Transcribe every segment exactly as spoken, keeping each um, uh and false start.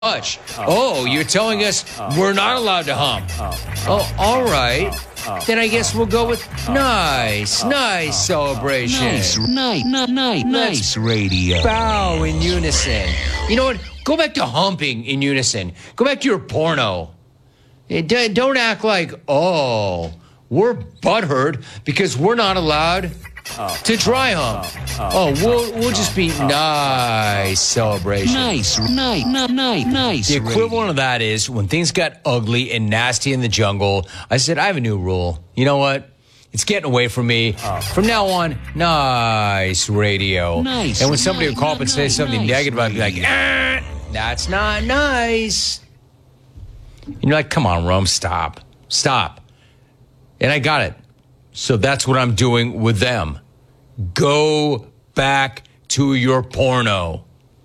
much. Oh, you're telling us we're not allowed to hump. Oh, all right. Then I guess we'll go with nice, nice celebration. Nice, nice, nice, nice radio. Bow in unison. You know what? Go back to humping in unison. Go back to your porno. Don't act like, oh, we're butthurt because we're not allowed to dry hump. Oh, we'll we'll just be nice celebration. Nice, nice, nice, nice. The equivalent of that is when things got ugly and nasty in the jungle, I said, I have a new rule. You know what? It's getting away from me. From now on, nice radio. Nice. And when somebody would call up and nice, say something nice negative, I'd be like, ah, that's not nice. You're like, come on, Rome, stop. Stop. And I got it. So that's what I'm doing with them. Go back to your porno.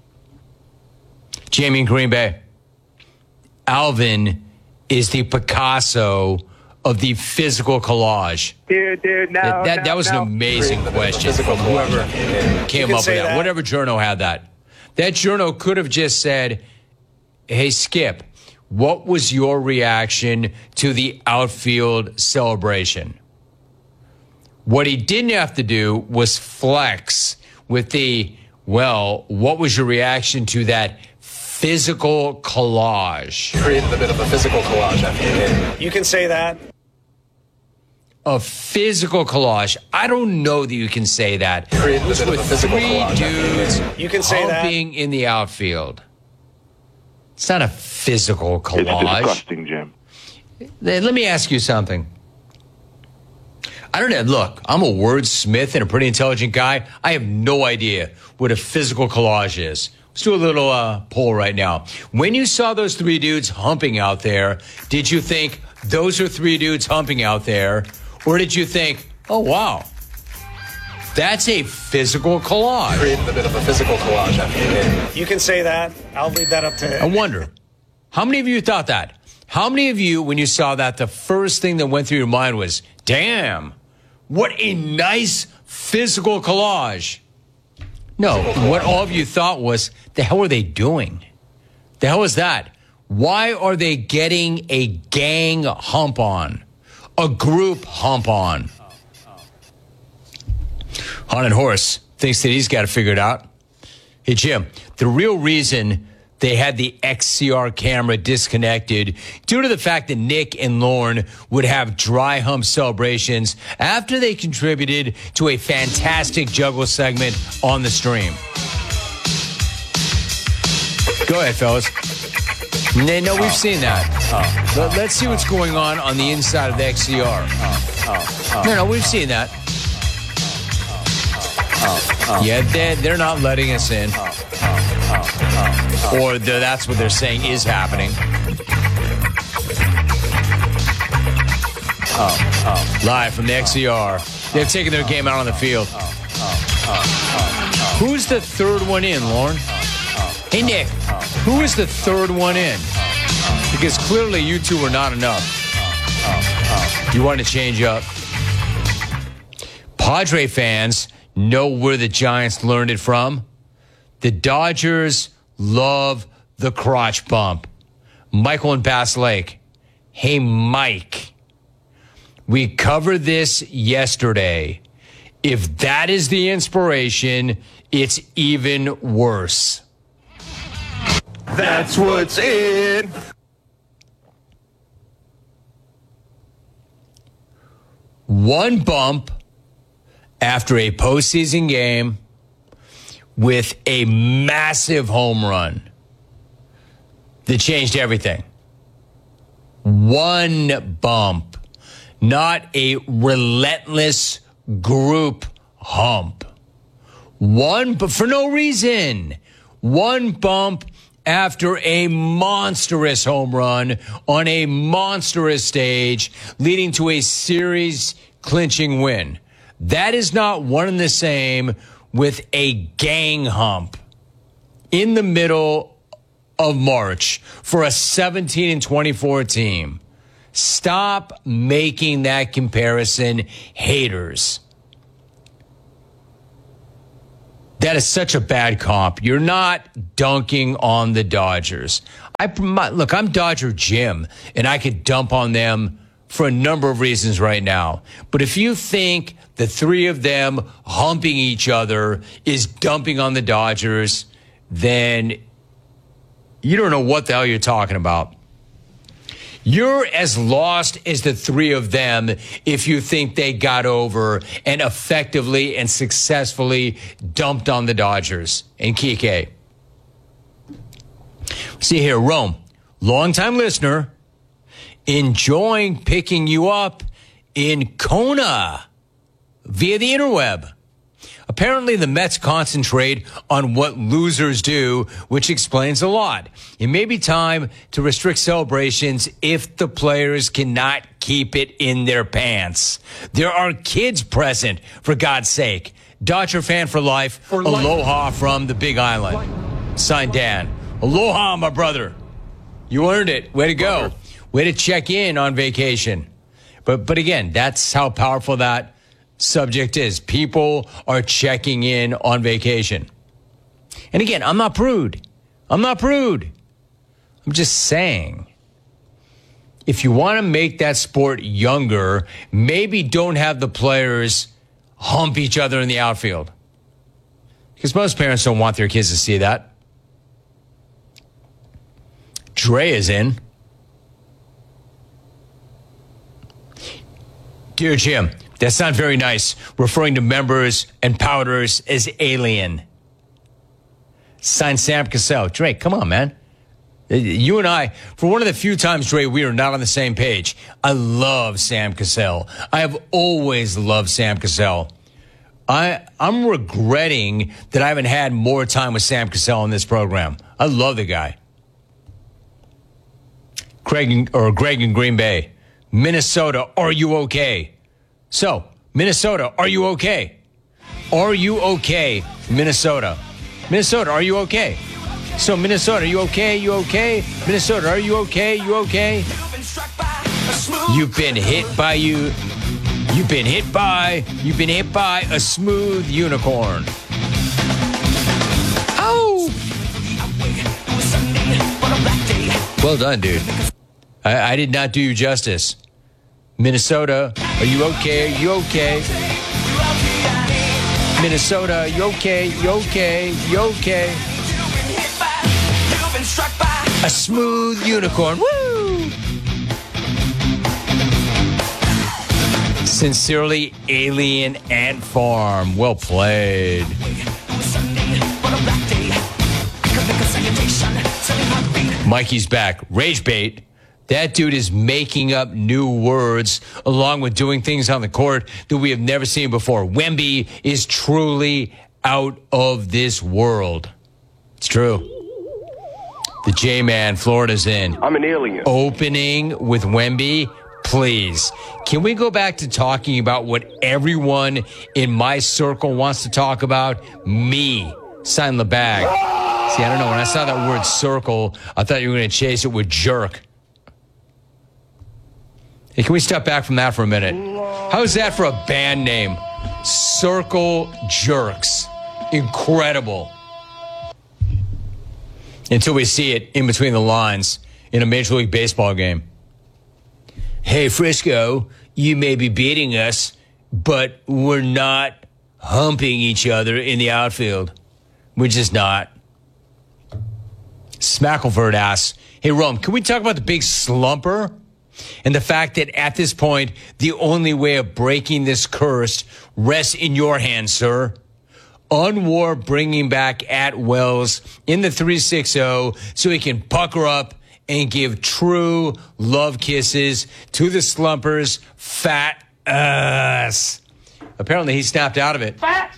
Jamie in Green Bay. Alvin is the Picasso of the physical collage. Dude, dude, no. That, that, no, that was no. an amazing question from whoever came up with that. that. Whatever journo had that. That journo could have just said, hey, Skip, what was your reaction to the outfield celebration? What he didn't have to do was flex with the, well, what was your reaction to that physical collage? Created a bit of a physical collage. You can say that. A physical collage. I don't know that you can say that. Created a It was bit of with a physical three collage. dudes You can say that. humping in the outfield. It's not a physical It's collage. disgusting, Jim. Let me ask you something. I don't know. Look, I'm a wordsmith and a pretty intelligent guy. I have no idea what a physical collage is. Let's do a little uh, poll right now. When you saw those three dudes humping out there, did you think those are three dudes humping out there? Or did you think, oh, wow, that's a physical collage? Created a bit of a physical collage. You can say that. I'll leave that up to I wonder, how many of you thought that? How many of you, when you saw that, the first thing that went through your mind was, damn, what a nice physical collage? No, what all of you thought was, the hell are they doing? The hell is that? Why are they getting a gang hump on? A group hump on? Haunted Horse thinks that he's got to figure it out. Hey, Jim, the real reason they had the X C R camera disconnected due to the fact that Nick and Lorne would have dry hump celebrations after they contributed to a fantastic juggle segment on the stream. Go ahead, fellas. No, no we've seen that. Let, let's see what's going on on the inside of the X C R. No, no, we've seen that. Yeah, they're, they're not letting us in. Or that's what they're saying is happening. Live from the X C R. They're taking their game out on the field. Who's the third one in, Lauren? Hey, Nick, who is the third one in? Because clearly you two are not enough. You want to change up. Padre fans know where the Giants learned it from. The Dodgers love the crotch bump. Michael in Bass Lake. Hey, Mike. We covered this yesterday. If that is the inspiration, it's even worse. That's what's in. One bump after a postseason game with a massive home run that changed everything. One bump, not a relentless group hump. One, but for no reason. One bump after a monstrous home run on a monstrous stage, leading to a series-clinching win. That is not one and the same with a gang hump in the middle of March for a seventeen and twenty-four team. Stop making that comparison, haters. That is such a bad comp. You're not dunking on the Dodgers. I my, look, I'm Dodger Jim, and I could dump on them for a number of reasons right now. But if you think the three of them humping each other is dumping on the Dodgers, then you don't know what the hell you're talking about. You're as lost as the three of them if you think they got over and effectively and successfully dumped on the Dodgers and Kike. See here, Rome, longtime listener, enjoying picking you up in Kona via the interweb. Apparently, the Mets concentrate on what losers do, which explains a lot. It may be time to restrict celebrations if the players cannot keep it in their pants. There are kids present, for God's sake. Dodger fan for life. For life. Aloha from the Big Island. Signed, Dan. Aloha, my brother. You earned it. Way to go. Way to check in on vacation. But but again, that's how powerful that subject is. People are checking in on vacation. And again, I'm not prude. I'm not prude. I'm just saying, if you want to make that sport younger, maybe don't have the players hump each other in the outfield. Because most parents don't want their kids to see that. Dre is in. Dear Jim, that's not very nice, referring to members and powders as alien. Signed, Sam Cassell. Dre, come on, man. You and I, for one of the few times, Dre, we are not on the same page. I love Sam Cassell. I have always loved Sam Cassell. I, I'm regretting that I haven't had more time with Sam Cassell in this program. I love the guy. Craig, or Greg in Green Bay. Minnesota, are you okay? So, Minnesota, are you okay? Are you okay, Minnesota? Minnesota, are you okay? So, Minnesota, are you okay? You okay? Minnesota, are you okay? You okay? You've been hit by you. You've been hit by. You've been hit by a smooth unicorn. Oh! Well done, dude. I, I did not do you justice. Minnesota, are you okay? You okay? Minnesota, you okay? You okay? You okay? A smooth unicorn. Woo! Sincerely, Alien Ant Farm. Well played. Mikey's back. Rage bait. That dude is making up new words along with doing things on the court that we have never seen before. Wemby is truly out of this world. It's true. The J-Man, Florida's in. I'm an alien. Opening with Wemby. Please, can we go back to talking about what everyone in my circle wants to talk about? Me. Sign the bag. See, I don't know. When I saw that word circle, I thought you were going to chase it with jerk. Hey, can we step back from that for a minute? How's that for a band name? Circle Jerks. Incredible. Until we see it in between the lines in a Major League Baseball game. Hey, Frisco, you may be beating us, but we're not humping each other in the outfield. We're just not. Smackleford asks, hey, Rome, can we talk about the big slumper? And the fact that at this point, the only way of breaking this curse rests in your hands, sir. Unwar bringing back Atwells in the three sixty so he can pucker up and give true love kisses to the slumpers' fat ass. Apparently, he snapped out of it. Fat.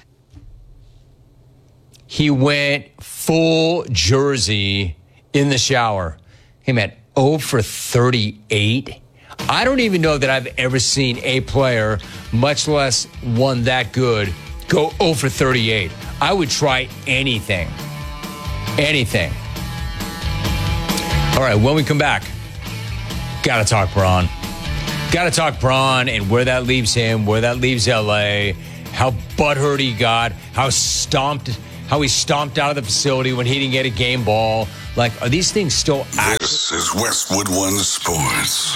He went full Jersey in the shower. Hey, man, oh for thirty-eight. I don't even know that I've ever seen a player, much less one that good, go oh for thirty-eight. I would try anything. Anything. All right, when we come back, gotta talk Braun. Gotta talk Braun and where that leaves him, where that leaves L A, how butthurt he got, how stomped how he stomped out of the facility when he didn't get a game ball. Like, are these things still active? This is Westwood One Sports.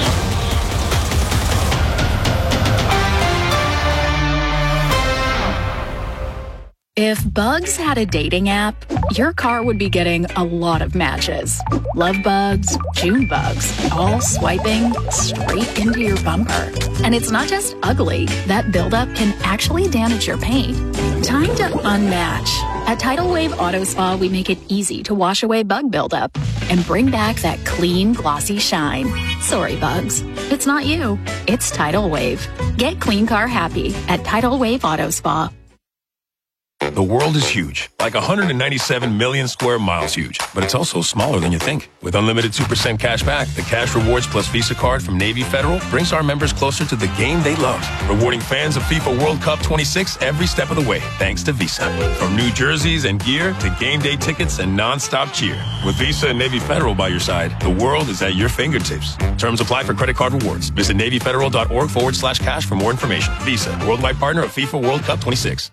If Bugs had a dating app, your car would be getting a lot of matches. Love bugs, June bugs, all swiping straight into your bumper. And it's not just ugly. That buildup can actually damage your paint. Time to unmatch. At Tidal Wave Auto Spa, we make it easy to wash away bug buildup and bring back that clean, glossy shine. Sorry, bugs. It's not you. It's Tidal Wave. Get clean car happy at Tidal Wave Auto Spa. The world is huge, like one hundred ninety-seven million square miles huge, but it's also smaller than you think. With unlimited two percent cash back, the Cash Rewards Plus Visa card from Navy Federal brings our members closer to the game they love, rewarding fans of FIFA World Cup twenty-six every step of the way, thanks to Visa. From new jerseys and gear to game day tickets and non-stop cheer. With Visa and Navy Federal by your side, the world is at your fingertips. Terms apply for credit card rewards. Visit NavyFederal.org forward slash cash for more information. Visa, worldwide partner of FIFA World Cup twenty-six.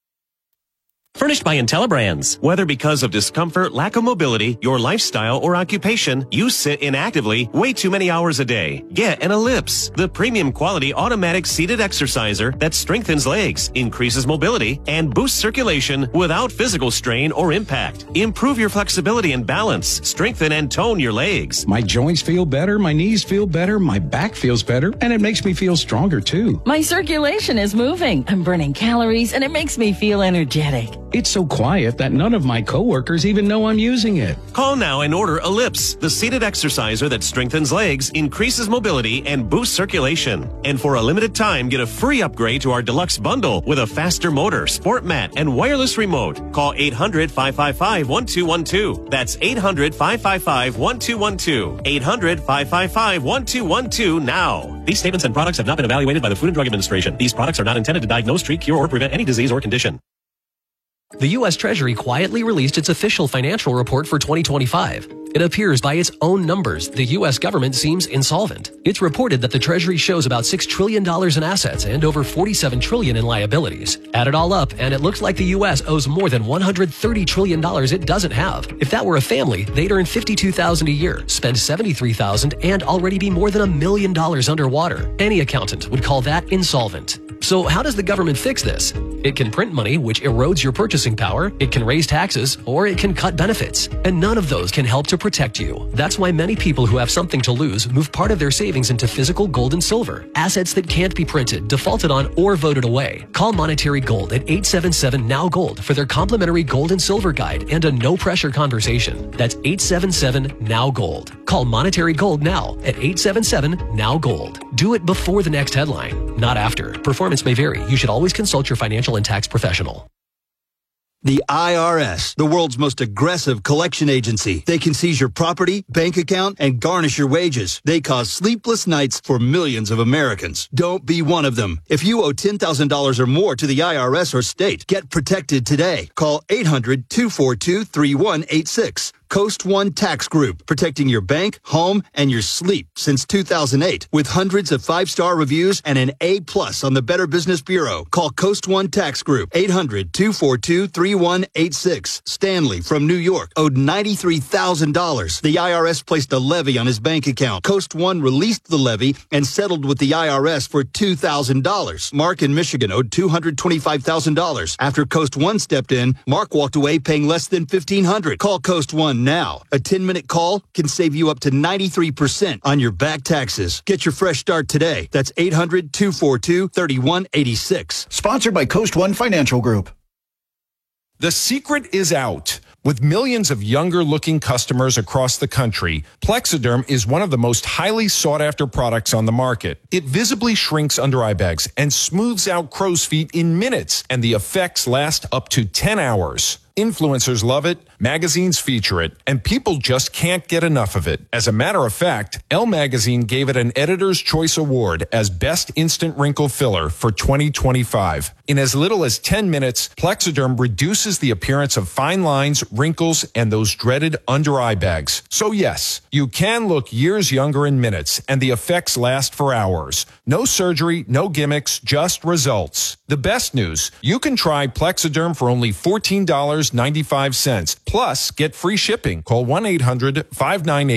Furnished by IntelliBrands. Whether because of discomfort, lack of mobility, your lifestyle, or occupation, you sit inactively way too many hours a day. Get an Ellipse, the premium quality automatic seated exerciser that strengthens legs, increases mobility, and boosts circulation without physical strain or impact. Improve your flexibility and balance. Strengthen and tone your legs. My joints feel better, my knees feel better, my back feels better, and it makes me feel stronger too. My circulation is moving. I'm burning calories, and it makes me feel energetic. It's so quiet that none of my coworkers even know I'm using it. Call now and order Ellipse, the seated exerciser that strengthens legs, increases mobility, and boosts circulation. And for a limited time, get a free upgrade to our deluxe bundle with a faster motor, sport mat, and wireless remote. Call eight hundred, five five five, one two one two. That's eight hundred, five five five, one two one two. eight hundred, five five five, one two one two now. These statements and products have not been evaluated by the Food and Drug Administration. These products are not intended to diagnose, treat, cure, or prevent any disease or condition. The U S Treasury quietly released its official financial report for twenty twenty-five. It appears by its own numbers, the U S government seems insolvent. It's reported that the Treasury shows about six trillion dollars in assets and over forty-seven trillion dollars in liabilities. Add it all up, and it looks like the U S owes more than one hundred thirty trillion dollars it doesn't have. If that were a family, they'd earn fifty-two thousand dollars a year, spend seventy-three thousand dollars, and already be more than a million dollars underwater. Any accountant would call that insolvent. So how does the government fix this? It can print money, which erodes your purchasing power, it can raise taxes, or it can cut benefits. And none of those can help to protect you. That's why many people who have something to lose move part of their savings into physical gold and silver, assets that can't be printed, defaulted on, or voted away. Call Monetary Gold at eight seven seven, N O W Gold for their complimentary gold and silver guide and a no-pressure conversation. That's eight seven seven, N O W Gold. Call Monetary Gold now at eight seven seven, N O W Gold. Do it before the next headline, not after. Performance may vary. You should always consult your financial and tax professional. The I R S, the world's most aggressive collection agency. They can seize your property, bank account, and garnish your wages. They cause sleepless nights for millions of Americans. Don't be one of them. If you owe ten thousand dollars or more to the I R S or state, get protected today. Call eight hundred, two four two, three one eight six. Coast One Tax Group, protecting your bank, home, and your sleep since two thousand eight. With hundreds of five-star reviews and an A plus on the Better Business Bureau. Call Coast One Tax Group, eight hundred, two four two, three one eight six. Stanley from New York owed ninety-three thousand dollars. The I R S placed a levy on his bank account. Coast One released the levy and settled with the I R S for two thousand dollars. Mark in Michigan owed two hundred twenty-five thousand dollars. After Coast One stepped in, Mark walked away paying less than fifteen hundred dollars. Call Coast One now. A ten-minute call can save you up to ninety-three percent on your back taxes. Get your fresh start today. That's eight hundred, two four two, three one eight six. Sponsored by Coast One Financial Group. The secret is out. With millions of younger-looking customers across the country, Plexiderm is one of the most highly sought-after products on the market. It visibly shrinks under-eye bags and smooths out crow's feet in minutes, and the effects last up to ten hours. Influencers love it, magazines feature it, and people just can't get enough of it. As a matter of fact, Elle Magazine gave it an Editor's Choice Award as Best Instant Wrinkle Filler for twenty twenty-five. In as little as ten minutes, Plexiderm reduces the appearance of fine lines, wrinkles, and those dreaded under-eye bags. So yes, you can look years younger in minutes, and the effects last for hours. No surgery, no gimmicks, just results. The best news, you can try Plexiderm for only fourteen dollars and ninety-five cents. Plus, get free shipping. Call one eight hundred five nine eight